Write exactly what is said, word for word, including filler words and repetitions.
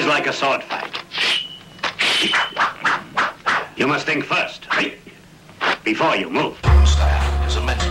is like a sword fight. You must think first, before you move. Style is a mental